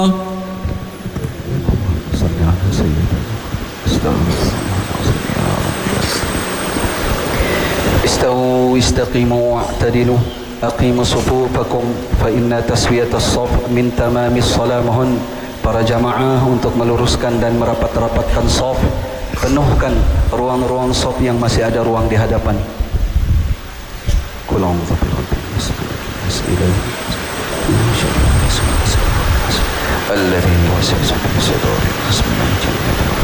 صل على سيدنا استووا استقيموا واعتدلوا أقيموا صفوفكم فإن تسوية الصف من تمام الصلاة. Mohon para jamaah untuk meluruskan dan merapat-rapatkan saf, penuhkan ruang-ruang saf yang masih ada ruang di hadapan. الذي يوسوس في صدور